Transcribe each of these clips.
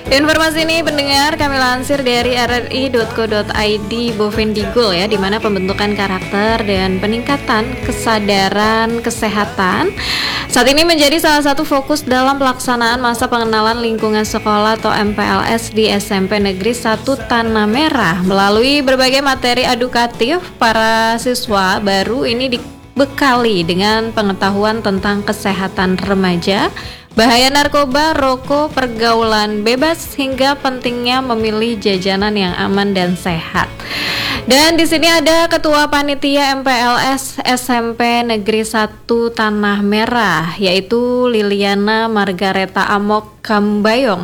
Informasi ini pendengar kami lansir dari rri.co.id Bovendigul ya, di mana pembentukan karakter dan peningkatan kesadaran kesehatan saat ini menjadi salah satu fokus dalam pelaksanaan masa pengenalan lingkungan sekolah atau MPLS di SMP Negeri 1 Tanah Merah. Melalui berbagai materi edukatif, para siswa baru ini dibekali dengan pengetahuan tentang kesehatan remaja, bahaya narkoba, rokok, pergaulan bebas, hingga pentingnya memilih jajanan yang aman dan sehat. Dan di sini ada Ketua Panitia MPLS SMP Negeri 1 Tanah Merah, yaitu Liliana Margareta Amok Kambayong,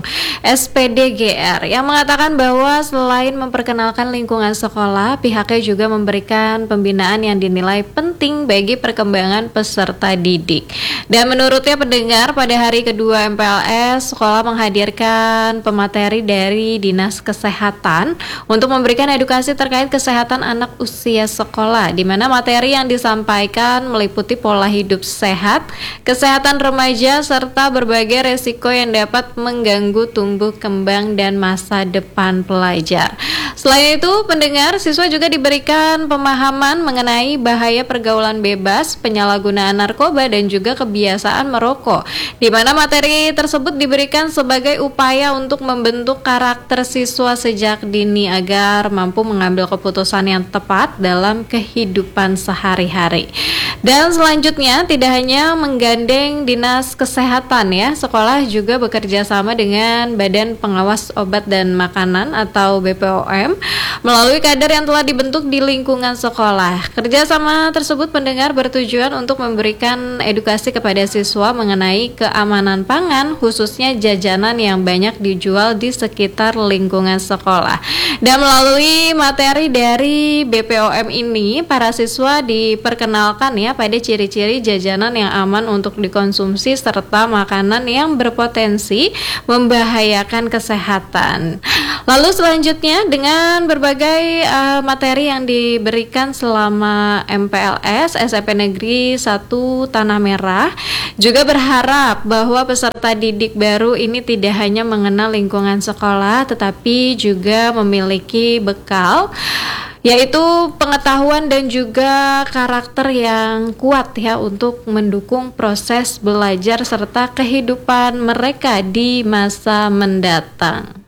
SPDGR, yang mengatakan bahwa selain memperkenalkan lingkungan sekolah, pihaknya juga memberikan pembinaan yang dinilai penting bagi perkembangan peserta didik. Dan menurutnya pendengar, pada hari kedua MPLS, sekolah menghadirkan pemateri dari Dinas Kesehatan untuk memberikan edukasi terkait kesehatan anak usia sekolah, di mana materi yang disampaikan meliputi pola hidup sehat, kesehatan remaja, serta berbagai resiko yang dapat mengganggu tumbuh kembang dan masa depan pelajar. Selain itu, pendengar, siswa juga diberikan pemahaman mengenai bahaya pergaulan bebas, penyalahgunaan narkoba, dan juga kebiasaan merokok, di mana materi tersebut diberikan sebagai upaya untuk membentuk karakter siswa sejak dini agar mampu mengambil keputusan yang tepat dalam kehidupan sehari-hari. Dan selanjutnya, tidak hanya menggandeng Dinas Kesehatan ya, sekolah juga bekerja sama dengan Badan Pengawas Obat dan Makanan atau BPOM melalui kader yang telah dibentuk di lingkungan sekolah. Kerjasama tersebut, pendengar, bertujuan untuk memberikan edukasi kepada siswa mengenai keamanan pangan, khususnya jajanan yang banyak dijual di sekitar lingkungan sekolah. Dan melalui materi dari BPOM ini, para siswa diperkenalkan ya pada ciri-ciri jajanan yang aman untuk dikonsumsi serta makanan yang berpotensi membahayakan kesehatan. Lalu selanjutnya, dengan berbagai materi yang diberikan selama MPLS SMP Negeri 1 Tanah Merah, juga berharap bahwa peserta didik baru ini tidak hanya mengenal lingkungan sekolah, tetapi juga memiliki bekal, yaitu pengetahuan dan juga karakter yang kuat ya untuk mendukung proses belajar serta kehidupan mereka di masa mendatang.